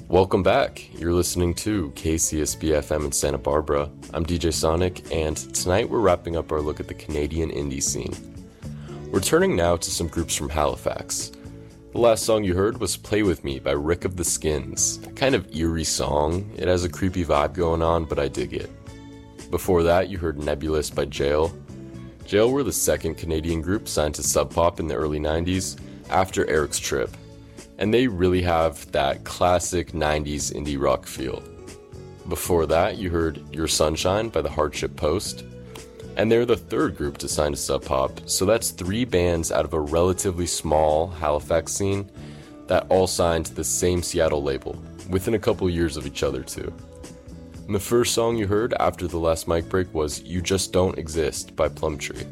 Welcome back. You're listening to KCSB FM in Santa Barbara. I'm DJ Sonic, and tonight we're wrapping up our look at the Canadian indie scene. We're turning now to some groups from Halifax. The last song you heard was Play With Me by Rick of the Skins. A kind of eerie song. It has a creepy vibe going on, but I dig it. Before that, you heard Nebulous by Jail. Jail were the second Canadian group signed to Sub Pop in the early 90s after Eric's Trip. And they really have that classic 90s indie rock feel. Before that, you heard Your Sunshine by the Hardship Post. And they're the third group to sign to Sub Pop, so that's 3 bands out of a relatively small Halifax scene that all signed to the same Seattle label, within a couple years of each other too. And the first song you heard after the last mic break was You Just Don't Exist by Plumtree.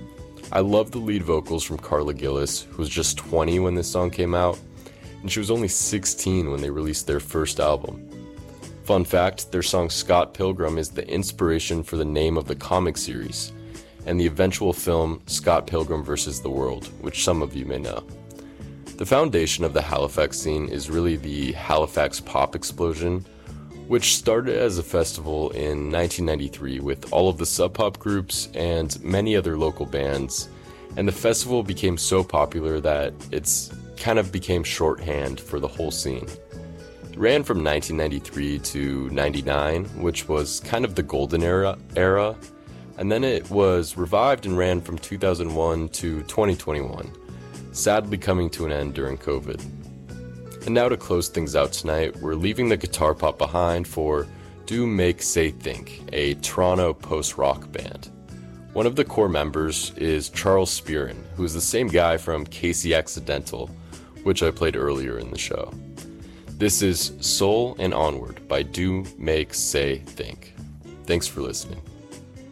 I love the lead vocals from Carla Gillis, who was just 20 when this song came out, and she was only 16 when they released their first album. Fun fact, their song Scott Pilgrim is the inspiration for the name of the comic series, and the eventual film Scott Pilgrim vs. the World, which some of you may know. The foundation of the Halifax scene is really the Halifax Pop Explosion, which started as a festival in 1993 with all of the Sub Pop groups and many other local bands, and the festival became so popular that it's kind of became shorthand for the whole scene. It ran from 1993 to 99, which was kind of the golden era, and then it was revived and ran from 2001 to 2021, sadly coming to an end during COVID. And now to close things out tonight, we're leaving the guitar pop behind for Do Make Say Think, a Toronto post-rock band. One of the core members is Charles Spearin, who is the same guy from Casey Accidental, which I played earlier in the show. This is Soul and Onward by Do Make Say Think. Thanks for listening.